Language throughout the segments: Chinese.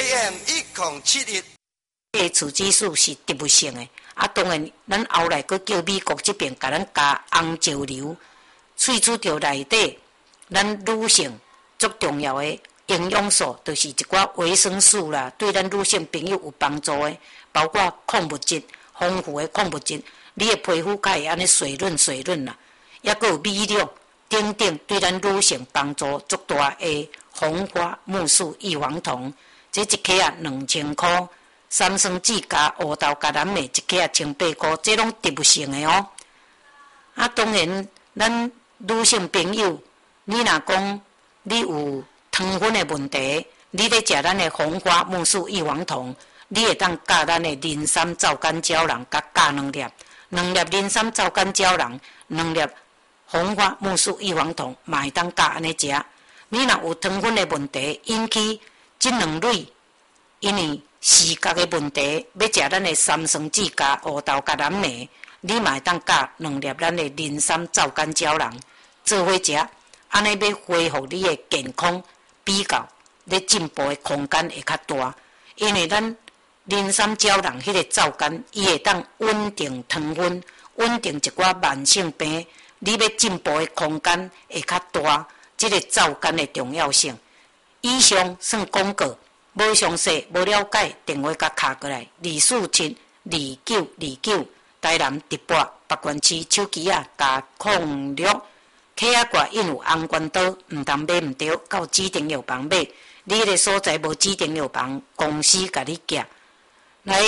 AM 1071。 个处指数是植物性的，当然，咱后来佫叫美国这边甲咱加红石榴，萃取着内底咱女性足重要的营养素，就是一寡维生素啦，对咱女性朋友有帮助的，包括矿物质，丰富的矿物质，你的皮肤才会安尼水润啦，也佫有米粒等等，对咱女性帮助足大的红花木素异黄酮，这一克啊2000块。三酸酯加乌豆加蓝莓一克啊1800块，这拢植物性的哦。当然，咱女性朋友，你若讲你有糖分的问题，你咧食咱的红花木素异黄酮，你会当加咱的磷酸皂苷胶囊，加2粒磷酸皂苷胶囊，2粒红花木素异黄酮，嘛会当加安尼食。你若有糖分的问题，引起这2类，因为视觉的问题，要食咱的三酸酯加乌豆加蓝莓，你嘛会当加2粒咱的磷酸皂苷胶囊做伙食，安尼要恢复你的健康，比较咧进步的空间会较大。因为咱磷酸胶囊迄个皂苷，伊会当稳定糖分，稳定一寡慢性病，你要进步的空间会较大。这个皂苷的重要性，以上算广告。无详细、无了解，电话甲敲过来2472929，台南直播北关市手机啊加06，客仔挂印有红关刀，毋通买毋对，到指定药房买。你迄个所在无指定药房，公司甲你寄。来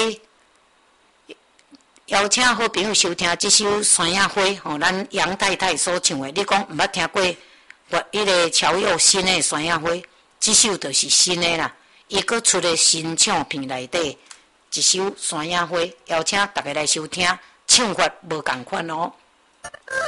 邀请好朋友收听这首《山野花》吼，咱杨太太所唱的。你讲毋捌听过？迄个乔佑新的《山野花》，这首就是新的啦。伊阁出的新唱片内底一首《山野花》，邀请大家来收听，唱法无共款哦。